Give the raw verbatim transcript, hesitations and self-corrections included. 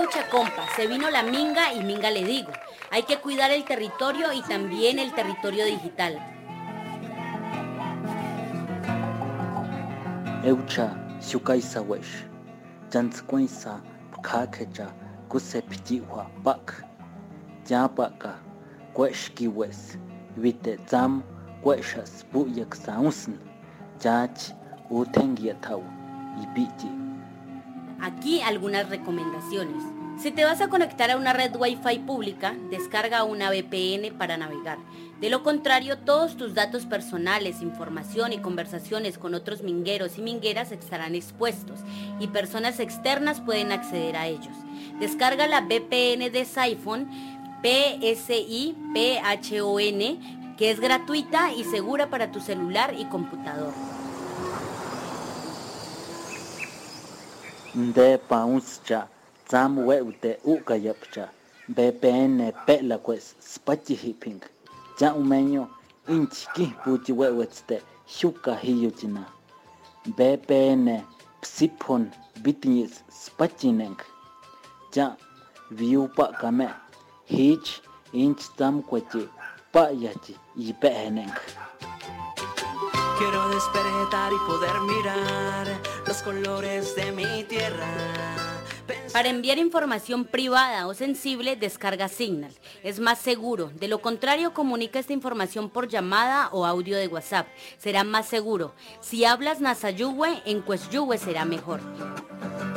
Eucha compa, se vino la minga y minga le digo. Hay que cuidar el territorio y también el territorio digital. Eucha shukaisa wesh, jantzkuinsa pkakecha kusepijiwa pak, yapaka kweshki wes, vite zam kweshas buyak saunsen, yach utengiatau y piti. Aquí algunas recomendaciones. Si te vas a conectar a una red Wi-Fi pública, descarga una V P N para navegar. De lo contrario, todos tus datos personales, información y conversaciones con otros mingueros y mingueras estarán expuestos y personas externas pueden acceder a ellos. Descarga la V P N de Siphon, P S I P H O N, que es gratuita y segura para tu celular y computador. De paunscha, zam weute ukayapcha, V P N pela kwes spachihiping, ya umeño inchki puchi wewetste shuka hiyuchina. V P N psipon bitinis spachineng, ya viupa kame, hich inch zam kwechi pa yachi y peheneng. Quiero despertar y poder mirar los colores de mi tierra. Para enviar información privada o sensible, descarga Signal. Es más seguro. De lo contrario, comunica esta información por llamada o audio de WhatsApp. Será más seguro. Si hablas Nasayuhue, en Cuesyuhue será mejor.